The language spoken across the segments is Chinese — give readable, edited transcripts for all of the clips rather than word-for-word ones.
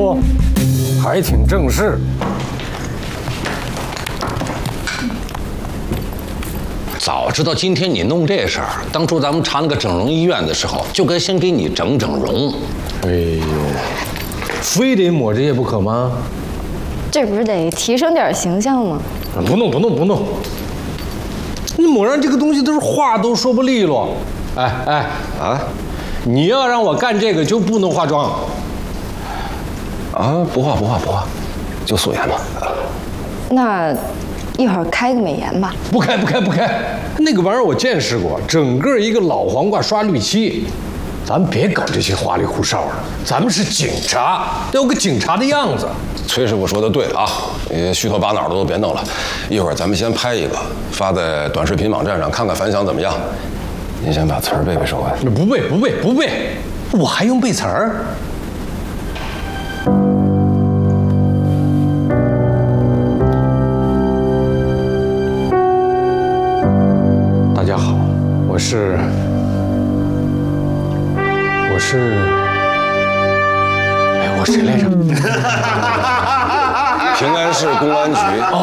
哦，还挺正式。 早知道今天你弄这事儿，当初咱们查那个整容医院的时候，就该先给你整整容。 哎呦，非得抹这些不可吗？ 这不是得提升点形象吗？ 不弄。你抹上这个东西都是话都说不利落。哎啊，你要让我干这个就不能化妆。 啊，不化，就素颜嘛。 那一会儿开个美颜吧。 不开，那个玩意儿我见识过，整个一个老黄瓜刷绿漆。咱别搞这些花里胡哨的，咱们是警察，得有个警察的样子。 崔师傅说的对啊，虚头巴脑的都别弄了。一会儿咱们先拍一个，发在短视频网站上，看看反响怎么样。您先把词儿背熟啊。 不背，我还用背词儿？大家好，我是谁来着？ 平安市公安局。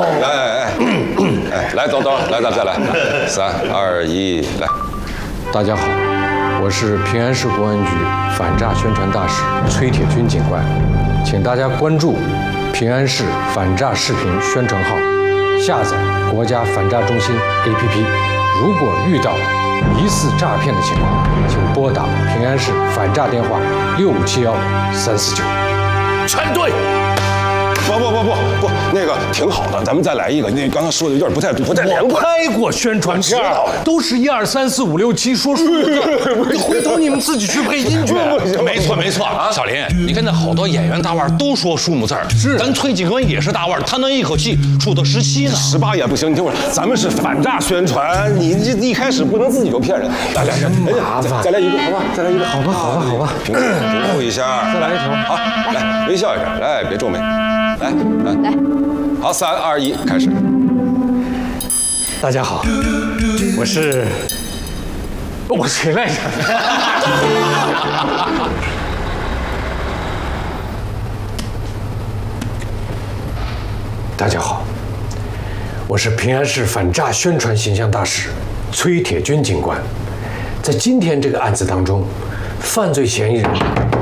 来，走，来，咱们再来，3、2、1，来。 大家好，我是平安市公安局反诈宣传大使崔铁军警官，请大家关注平安市反诈视频宣传号，下载国家反诈中心 APP。如果遇到疑似诈骗的情况，请拨打平安市反诈电话6571-349。 全对。不，那个挺好的，咱们再来一个。你刚才说的有点不太连贯。 拍过宣传片，都是1、2、3、4、5、6、7说数字，回头你们自己去配音去。 没错，小林，你看那好多演员大腕都说数目字儿， 是， 咱崔警官也是大腕，他能一口气数到17呢。 18也不行，你听我说，咱们是反诈宣传，你这一开始不能自己就骗人。来， 麻烦， 再来一个，好吧？再来一个， 好吧。 平复一下， 再来一条， 好，来微笑一下，来，别皱眉，来，好，3、2、1，开始。 大家好，我谁来着？大家好，我是平安市反诈宣传形象大使崔铁军警官。在今天这个案子当中，犯罪嫌疑人